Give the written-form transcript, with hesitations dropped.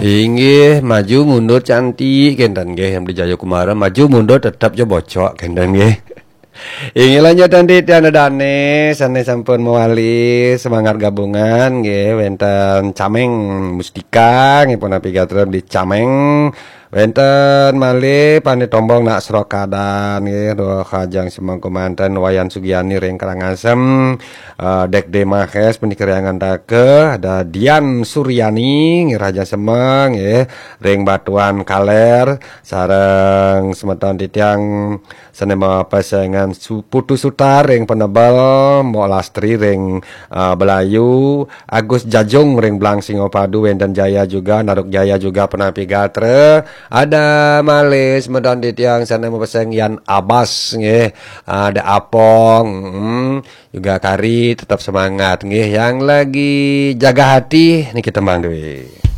Inggih maju mundur cantik kendan nggih yang di Jayakumara maju mundur tetap jo bocok kendan nggih. Inggih lanjut nanti tiada dane sane sampun mewali semangat gabungan nggih wenten Cameng Mustika nggih pun api gatrem di Cameng wenten malih pane tombong nak Srokadan nggih doa kajang semangko manten Wayan Sugiani ring Karangasem Dek Demahes penikeriangan dake ada Dian Suryani nggih Raja Semeng nggih ring Batuan Kaler sareng semeton titiang senema pasangan Putu Sutar ring Penebel Mok Lastri ring Belayu Agus Jajung ring Blang Singopadu Wenden Jaya juga Naruk Jaya juga penapi gatre ada Malis medon titiang senema pasang Yan Abbas nggih ada Apong juga Kari tetap semangat nggih yang lagi jaga hati nih kita Bang Dwi.